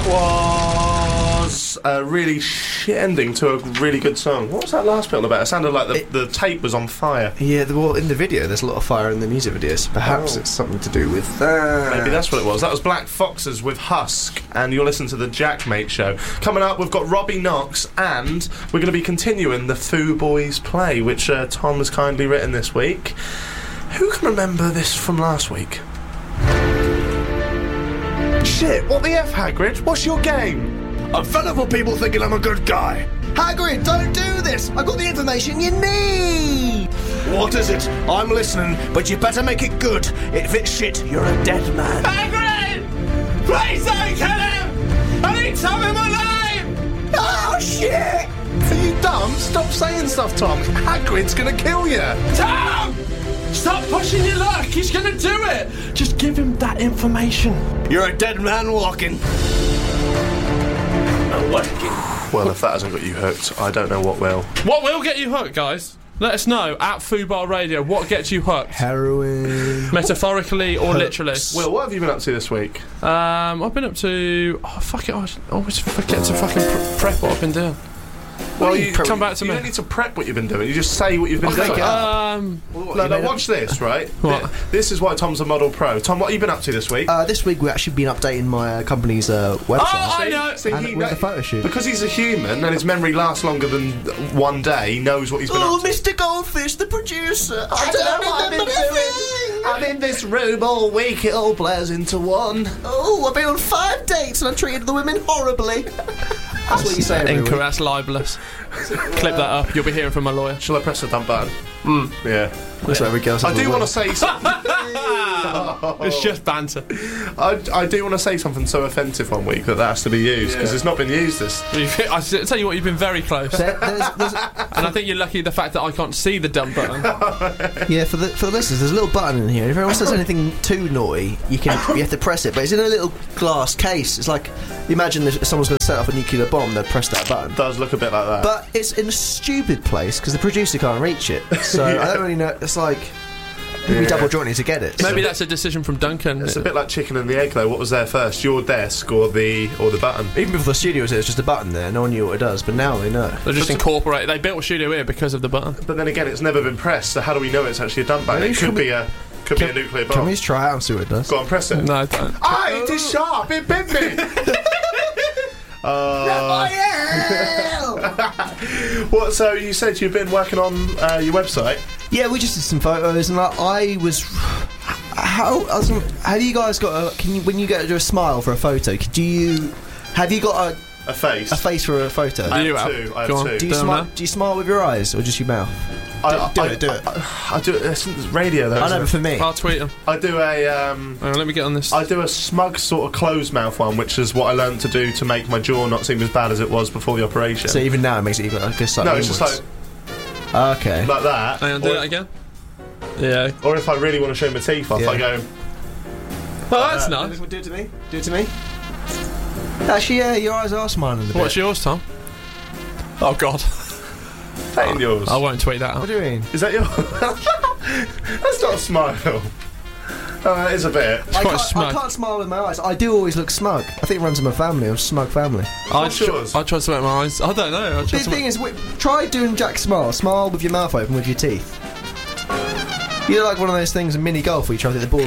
was a really shit ending to a really good song. What was that last bit all about? It sounded like the tape was on fire. Yeah, well, in the video, there's a lot of fire in the music videos. Perhaps it's something to do with that. Maybe that's what it was. That was Black Foxes with Husk, and you're listening to the Jackmate Show. Coming up, we've got Robbie Knox, and we're going to be continuing the Foo Boys play, which Tom has kindly written this week. Who can remember this from last week? Shit, what the F, Hagrid? What's your game? I'm fed up with people thinking I'm a good guy. Hagrid, don't do this! I've got the information you need! What is it? I'm listening, but you better make it good. If it's shit, you're a dead man. Hagrid! Please don't kill him! I need Tom in my life! Oh, shit! Are you dumb? Stop saying stuff, Tom. Hagrid's gonna kill you. Tom! Stop pushing your luck! He's gonna do it! Just give him that information. You're a dead man walking. Well, if that hasn't got you hooked, I don't know what will. What will get you hooked, guys? Let us know at Fubar Radio what gets you hooked. Heroin. Metaphorically or literally. Will, what have you been up to this week? I've been up to... Oh, fuck it. I always forget to fucking prep what I've been doing. Well, you come back to you me. don't need to prep what you've been doing. You just say what you've been doing. No, watch this, right? What? This is why Tom's a model pro. Tom, what have you been up to this week? This week we've actually been updating my company's website. Oh, I know. See, And with the photo shoot. Because he's a human and his memory lasts longer than one day, he knows what he's been up to. Mr. Goldfish, the producer. I don't know what I've been doing. I'm in this room all week, it all blurs into one. Oh, I've been on 5 dates and I've treated the women horribly. That's what you say every week. That's libelous. Clip that up. You'll be hearing from my lawyer. Shall I press the dump button? Yeah. That's what every girl says. I do want to say something. It's just banter. I do want to say something so offensive one week that has to be used, because it's not been used this. I tell you what, you've been very close. And I think you're lucky the fact that I can't see the dump button. Yeah, for the listeners, there's a little button in here. If anyone says anything too naughty, you have to press it. But it's in a little glass case. It's like, imagine if someone's going to set off a nuclear bomb, they'd press that button. It does look a bit like that. But it's in a stupid place because the producer can't reach it. So I don't really know. It's like you'd be double jointed to get it. Maybe that's a decision from Duncan. It's a bit like chicken and the egg, though. What was there first, your desk or the button? Even before the studio was here, it's just a button there. No one knew what it does, but now they know. They just incorporate. They built a studio here because of the button. But then again, it's never been pressed. So how do we know it's actually a dump button? It could be a nuclear bomb. Can we just try it out and see what it does? Go on, press it. No, don't. It is sharp. It bit me. What? So you said you've been working on your website? Yeah, we just did some photos, and I was. Have you guys got when you get to do a smile for a photo? Have you got a face? A face for a photo? I have two. Do you smile with your eyes or just your mouth? Do it. I do it. It's radio though. I know, but for me, I'll tweet them. I do a. Let me get on this. I do a smug sort of closed mouth one, which is what I learned to do to make my jaw not seem as bad as it was before the operation. So even now it makes it even like this. No, it's just like. Okay. Like that. Hang on, do that again. Yeah. Or if I really want to show my teeth off, I go. Oh, that's nice. Do it to me. Do it to me. Actually, yeah, your eyes are smiling a bit. What's yours, Tom? Oh God. That ain't yours. I won't tweet that out. What do you mean? Is that yours? That's not a smile. It is a bit. I can't smile with my eyes. I do always look smug. I think it runs in my family. I'm a smug family. What's yours? I try to smile my eyes. I don't know. The thing is, try doing Jack Smile. Smile with your mouth open with your teeth. You're like one of those things in mini golf where you try to hit the ball in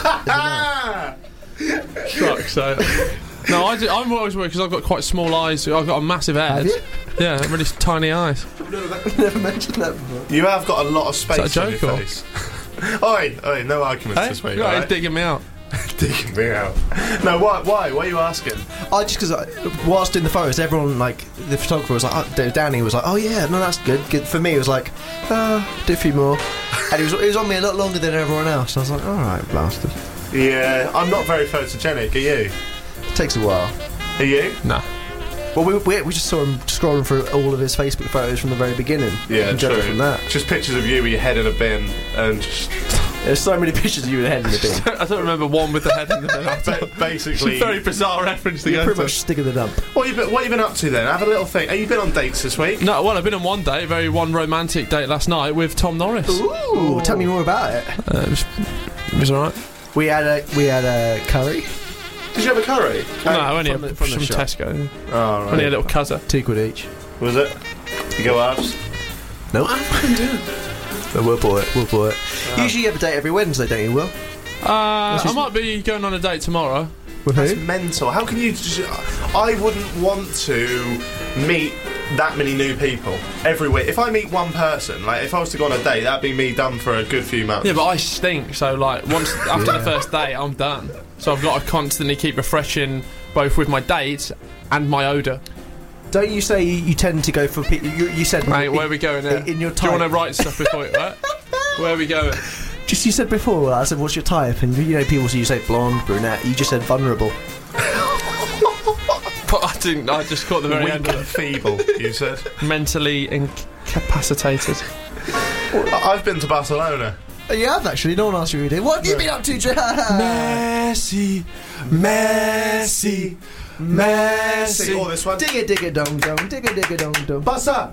the mouth. Fuck, so. No, I'm always worried because I've got quite small eyes. I've got a massive head. Have you? Yeah, really tiny eyes. I've never mentioned that before. You have got a lot of space Is that a on your joke, or? face. Oi, no arguments this week. Right, he's digging me out. Digging me out. No, why? Why are you asking? Just because whilst doing the photos, everyone, like, the photographer was like, Danny was like, oh yeah, no, that's good. For me, it was like, do a few more. And it was on me a lot longer than everyone else. I was like, alright, bastard. Yeah, I'm not very photogenic, are you? It takes a while. Are you? Nah. Well, we just saw him scrolling through all of his Facebook photos from the very beginning. Yeah, true. From that. Just pictures of you with your head in a bin and just... There's so many pictures of you with the head in the bin. I don't remember one with the head in the bin. Basically... It's a very bizarre reference to You're go pretty to. much stick in the dump. What have you been up to then? Have a little think. Have you been on dates this week? No, well, I've been on one date, one romantic date last night with Tom Norris. Ooh, tell me more about it. It was alright. We had a curry. Did you have a curry? No, only from the from shop. Tesco. Oh, right. Only a little cuzzer. £2 each. Was it? Did you go halves? Nope. We'll buy it. Usually you have a date every Wednesday, don't you, Will? I might be going on a date tomorrow. With That's who? mental. How can you... I wouldn't want to meet that many new people every week. If I meet one person, like if I was to go on a date, that'd be me done for a good few months. Yeah, but I stink, so like once after the first date, I'm done. So I've got to constantly keep refreshing both with my dates and my odour. Don't you say you tend to go for people... You said... Mate, where are we going there? In your Do you want type. to write stuff before it, right? Where are we going? Just you said before, I said, what's your type? And you know, people say you say blonde, brunette. You just said vulnerable. But I just caught the very Weak end of and feeble, you said. it. Mentally incapacitated. I've been to Barcelona. Oh, you have actually. No one asked you who you did. What have you been up to, Messi, Messi, Messi. Oh, this one. Digga dong dong, digga dong dong. Barca.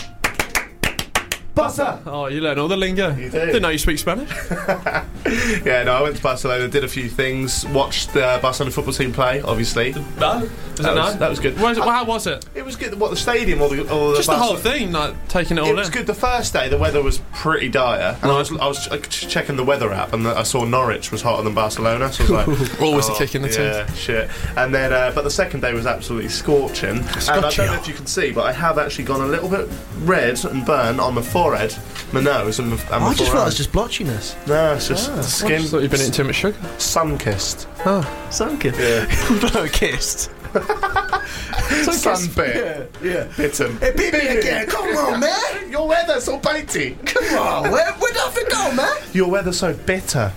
Barca. Oh, you learn all the lingo. You do. Didn't know you speak Spanish. Yeah, no, I went to Barcelona, did a few things, watched the Barcelona football team play, obviously. No? Was it no? That was good. How was it? It was good. What, the stadium or the Just the whole Barcelona- thing, like taking it all It was in. good. The first day, the weather was pretty dire, and I was checking the weather app, and I saw Norwich was hotter than Barcelona. So I was like, Always a kick in the teeth. yeah, shit. And then, but the second day was absolutely scorching. And I don't know if you can see, but I have actually gone a little bit red and burnt on my forehead, my nose, and my I just thought it forearm. was just blotchiness. No, it's just the I skin. just thought you'd been eating too much sugar. Sun-kissed. Sunken. Yeah. No, kissed. Sun-bit. Yeah. Bitten. It beat me again. Come on, man. Your weather's so bitey. Come on. Where nothing go, man? Your weather's so bitter.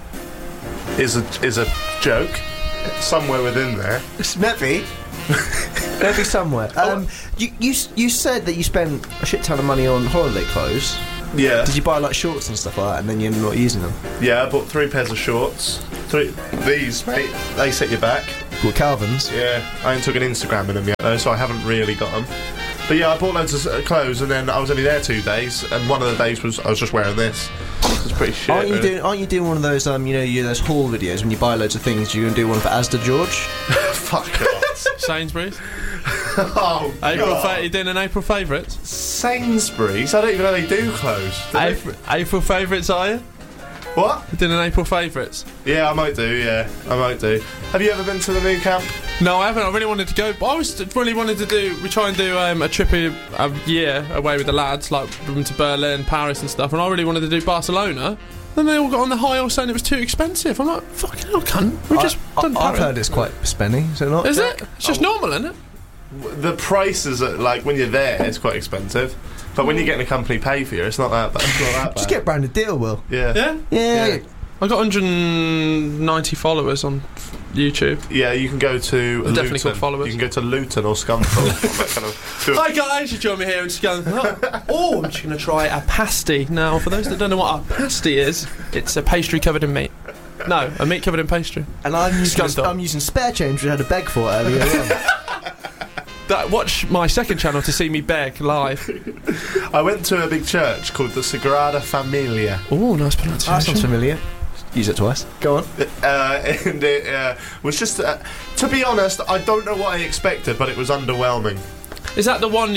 Is a joke somewhere within there. It's maybe. Maybe somewhere. You said that you spent a shit ton of money on holiday clothes. Yeah. Did you buy like shorts and stuff like that, and then you're not using them? Yeah, I bought 3 pairs of shorts. These, mate, they set you back. Well, Calvin's. Yeah, I ain't took an Instagram in them yet though, so I haven't really got them. But yeah, I bought loads of clothes, and then I was only there 2 days, and one of the days I was just wearing this. It's pretty shit. Aren't you doing one of those those haul videos when you buy loads of things? You're gonna do one for Asda George? Fuck off. Sainsbury's. Oh, God. You doing an April favourites? Sainsbury's? I don't even know they do clothes. Do they? April favourites, are you? What? You doing an April favourites? Yeah, I might do. Yeah, I might do. Have you ever been to the new camp? No, I haven't. I really wanted to go, but I really wanted to do. We try and do a trip a year away with the lads, like we went to Berlin, Paris, and stuff. And I really wanted to do Barcelona. Then they all got on the high all saying it was too expensive. I'm like, fucking hell, cunt. We just done I've Paris. heard it's quite spenny, so not. Is it? It's just normal, isn't it? The prices are like when you're there, it's quite expensive. But when you're getting a company pay for you, it's not that bad. It's not that bad. Just get a branded deal, Will. Yeah. Yeah. Yeah. I got 190 followers on YouTube. Yeah, you can go to They're definitely Luton. called followers. You can go to Luton or Scunthorpe. That kind of Hi guys, you join me here and just go. Oh, I'm just going to try a pasty. Now, for those that don't know what a pasty is, it's a pastry covered in meat. No, a meat covered in pastry. And I'm Scunthorpe. using spare change we had to beg for earlier on. Watch my second channel to see me beg live. I went to a big church called the Sagrada Familia. Oh, nice That sounds pronunciation. familiar. Use it twice. Go on. And it was just, to be honest, I don't know what I expected, but it was underwhelming. Is that the one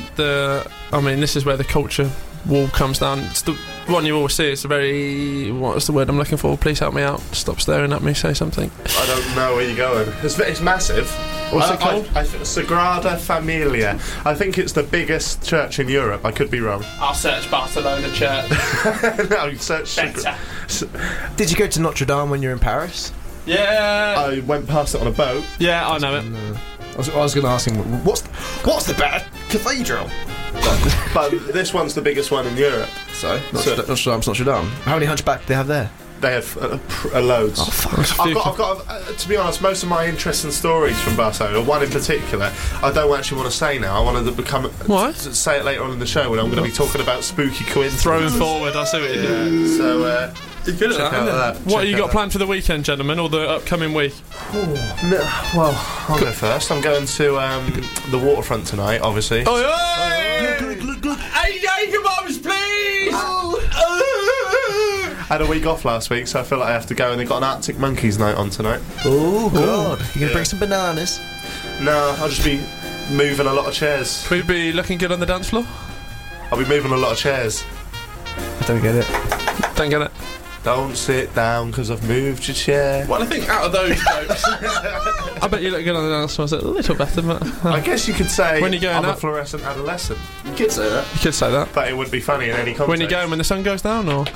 I mean, this is where the culture wall comes down. It's the one you always see. It's a very... What's the word I'm looking for? Please help me out. Stop staring at me. Say something. I don't know where you're going. It's massive. What's it called? Sagrada Familia. I think it's the biggest church in Europe. I could be wrong. I'll search Barcelona church. No, search. Did you go to Notre Dame when you were in Paris? Yeah. I went past it on a boat. Yeah, I know it. I was going to ask him, what's the better cathedral? But this one's the biggest one in Europe. So, Notre Dame's Notre Dame. How many hunchback do they have there? They have loads. Oh, fuck. I've got to be honest, most of my interesting stories from Barcelona, one in particular, I don't actually want to say now. I wanted to What? say it later on in the show when I'm going to be talking about spooky coincidences. Throwing forward, I see what you do. So, You're good check out that. What Check you out got that. planned for the weekend, gentlemen, or the upcoming week? Well, I'll go first. I'm going to the waterfront tonight, obviously. Oh, yeah! Hey, Jacobs, please! had a week off last week, so I feel like I have to go. And they've got an Arctic Monkeys night on tonight. Oh God! You gonna Yeah. bring some bananas? No, I'll just be moving a lot of chairs. We'd be looking good on the dance floor. I'll be moving a lot of chairs. I don't get it. Don't get it. Don't sit down because I've moved your chair. Well, I think out of those jokes, I bet you look good on the dance floor. It's a little better, but I guess you could say When you're going I'm a up- fluorescent adolescent. You could say that. you could say that. But it would be funny in any context. When you go, when the sun goes down, or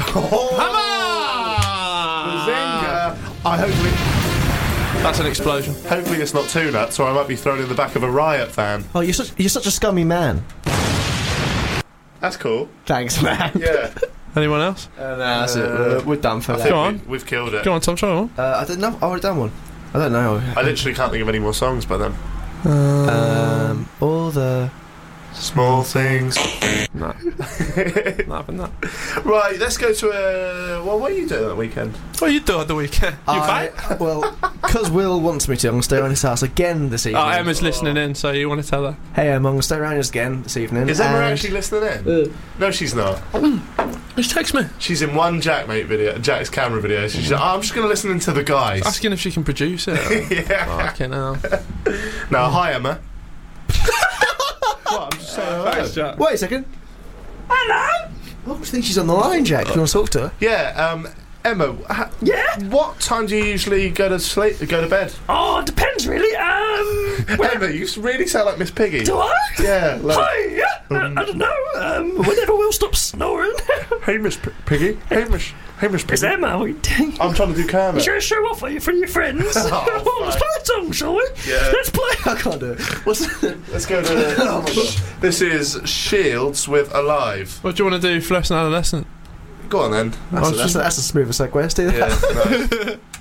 Bazinga! I hopefully that's an explosion. it's not too nuts, or I might be thrown in the back of a Riot van. Oh, you're such a scummy man. That's cool. Thanks, man. Yeah. Anyone else? No, that's it. We're done for I that. think Go on. we've killed it. Go on, Tom. Try one. I don't know. I've already done one. I don't know. I literally can't think of any more songs by them. All the Small things. No. Nothing that. Right, let's go to well, what are you doing that weekend? What are you doing the weekend? You back? Well, because Will wants me to, I'm going to stay around his house again this evening. Oh, Emma's listening in, so you want to tell her? Hey, Emma, I'm going to stay around again this evening. Is Emma and- actually listening in? No, she's not. Just text me. She's in one Jack's camera video. She's like, I'm just going to listen into the guys. Asking if she can produce it. Yeah. Fucking hell. No, hi, Emma. What? I'm just saying hello. Jack. Wait a second. Hello? Oh, I think she's on the line, Jack. You want to talk to her? Yeah, Emma. Yeah? What time do you usually go to bed? Oh, it depends really. Emma, you really sound like Miss Piggy. Do I? Yeah. Like, Hi, I don't know. Whenever Will stops snoring. hey, Miss Piggy. Hey, Miss Piggy. Is Emma? I'm trying to do Kermit. Should I show off for your friends? Oh, Let's play a song, shall we? Yeah. Let's play. I can't do it. Let's go to This is Shields with Alive. What do you want to do, fluorescent adolescent? Go on then. That's a smoother segue. Let's do that. Yeah, nice.